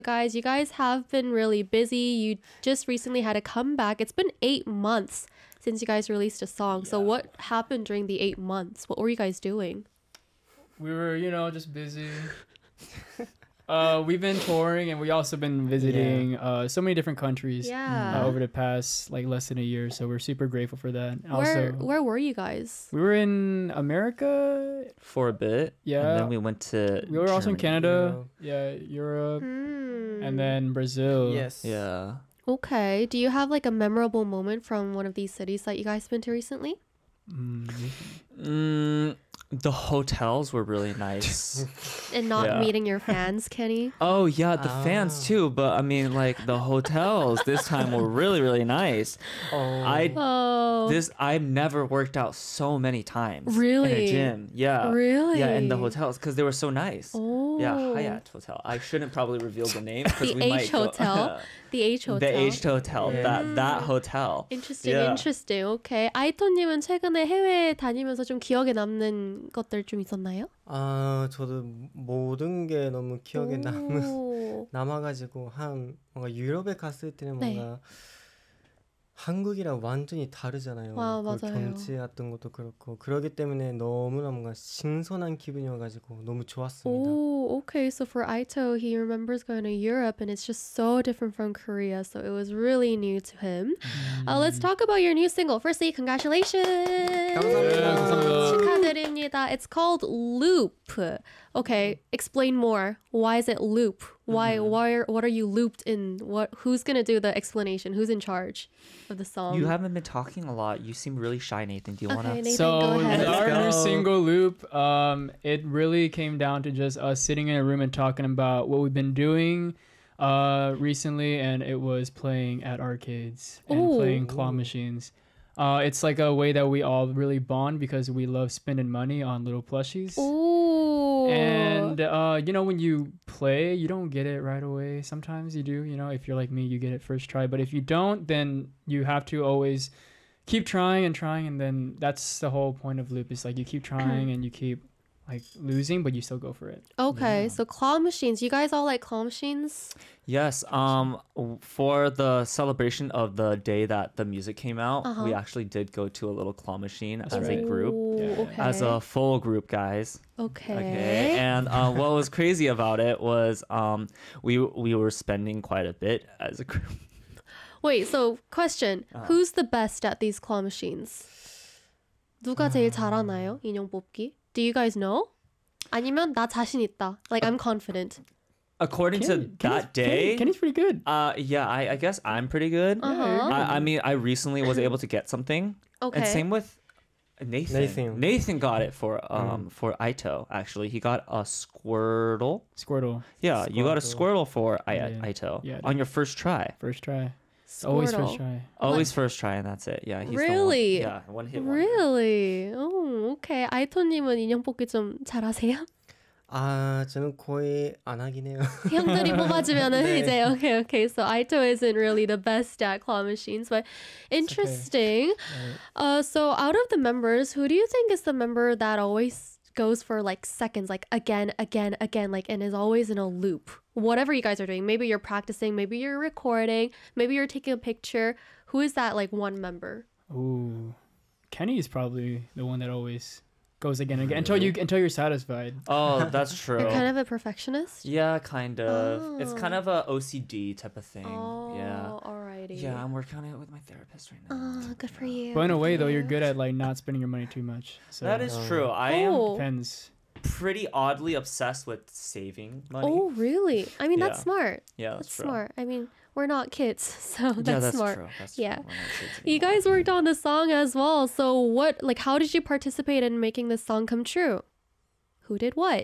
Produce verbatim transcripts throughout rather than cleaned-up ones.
Guys, you guys have been really busy. You just recently had a comeback. It's been eight months since you guys released a song. So Yeah. what happened during the eight months? What were you guys doing? We were, you know, just busy. uh, we've been touring and we also been visiting uh, so many different countries Yeah. uh, over the past like less than a year. So we're super grateful for that. And Where also, where were you guys? we were in America. For a bit. Yeah. And then we went to We were also in Germany. Canada. Yeah, Europe, Hmm. and then Brazil. Yes. Yeah. Okay. Do you have like a memorable moment from one of these cities that you guys been to recently? Mm, Mm, the hotels were really nice. And not Yeah. meeting your fans, Kenny? Oh yeah, the fans Ah. too. But I mean, like the hotels this time were really really nice. Oh. I Oh. this I've never worked out so many times. Really? In a gym. Yeah. Really? Yeah, in the hotels because they were so nice. Oh. Yeah, Hyatt Hotel. I shouldn't probably reveal the name because The we H might go- Hotel? The H Hotel. The H Hotel. Yeah. That that hotel. Interesting, Yeah. interesting. Okay. 아이토님은 최근에 해외 다니면서 좀 기억에 남는 것들 좀 있었나요? 아, 저도 모든 게 너무 기억에 남은 오. 남아가지고 한 뭔가 유럽에 갔을 때는 네. 뭔가 한국이랑 완전히 다르잖아요. 와, 그 맞아요. 경치 같은 것도 그렇고 그러기 때문에 너무나 뭔가 신선한 기분이어가지고 너무 좋았습니다. Oh, okay. So for Aito, he remembers going to Europe and it's just so different from Korea. So it was really new to him. Uh, let's talk about your new single. Firstly, congratulations. 감사합니다. 감사합니다. 축하드립니다. It's called Loop. Okay, explain more. Why is it loop? Why why are, what are you looped in? What who's going to do the explanation? Who's in charge of the song? You haven't been talking a lot. You seem really shy, Nathan. Do you Okay, wanna? Nathan, So go ahead. with our new Let's go. single Loop, um, it really came down to just us sitting in a room and talking about what we've been doing uh, recently, and it was playing at arcades and Ooh. playing claw machines. Uh, it's like a way that we all really bond because we love spending money on little plushies. Ooh. And uh, you know, when you play, you don't get it right away. Sometimes you do. You know, if you're like me, you get it first try. But if you don't, then you have to always keep trying and trying, and then that's the whole point of Loop. Is like you keep trying and you keep like losing, but you still go for it. Okay, Yeah. so claw machines. You guys all like claw machines? Yes. Um, w- for the celebration of the day that the music came out, Uh-huh. we actually did go to a little claw machine as right. a group, Ooh, Yeah. okay. as a full group, guys. okay. Okay. And uh, what was crazy about it was um, we we were spending quite a bit as a group. Wait, so question. Uh. Who's the best at these claw machines? 누가 제일 잘하나요? 인형 뽑기? Do you guys know? 아니면 나 자신 있다. Like I'm confident. According to Kenny- Kenny's- that day, Kenny- Kenny's pretty good. uh, yeah, I, I guess I'm pretty good. Uh-huh. I, I mean, I recently was able to get something. Okay. And same with Nathan. Nathan. Nathan got it for um for Aito. Actually, he got a Squirtle. Squirtle, Yeah, you got a Squirtle for I- Yeah. Aito Yeah, on your first try. first try. Always Squirtle. first try. Always first try, and that's it. Yeah, he's Really? The one, yeah, one hit. wonder. Really? Oh, okay. 아이토님은 인형 뽑기 좀 잘하세요? 아, 저는 거의 안 하긴 해요. 형들이 뽑아주면은 네. 이제 okay, okay. So Aito isn't really the best at claw machines, but interesting. Right. Uh, so out of the members, who do you think is the member that always goes for like seconds, like again, again, again, like and is always in a loop? Whatever you guys are doing, maybe you're practicing, maybe you're recording, maybe you're taking a picture. Who is that like one member? Ooh, Kenny is probably the one that always goes again and again until you until you're satisfied. Oh, that's true. You're kind of a perfectionist. Yeah, kind of. It's kind Oh. of a O C D type of thing. Oh, Yeah. alrighty. Yeah, I'm working on it with my therapist right now. Oh, good for you. But in a good way, for though, you're you. good at like not spending your money too much. So That is Um, true. I am Oh. depends. pretty oddly obsessed with saving money. Oh, really? I mean, that's Yeah. smart. yeah, That's that's, true. smart. I mean, we're not kids, so that's, yeah, that's smart. true. That's Yeah. true. We're not kids You anymore. guys worked on the song as well. So what, like, how did you participate in making this song come true? Who did what?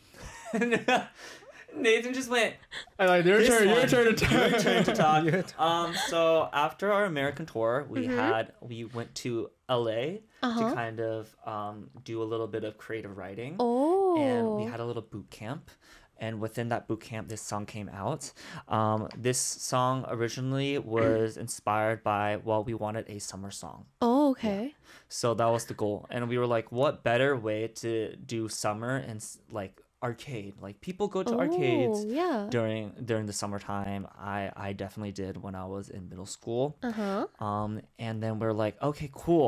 Nathan just went. I like your This turn. Your one. turn to Your talk. turn to talk. Your turn. Um, so after our American tour, we Mhm. had we went to L A Uh-huh. to kind of um, do a little bit of creative writing, Oh. and we had a little boot camp. And within that boot camp, this song came out. Um, this song originally was inspired by, well, we wanted a summer song. Oh, okay. So that was the goal. And we were like, what better way to do summer and s- like arcade. Like people go to arcades Oh, yeah. during during the summertime. I I definitely did when I was in middle school. Uh-huh. Um, and then we're like, okay, cool.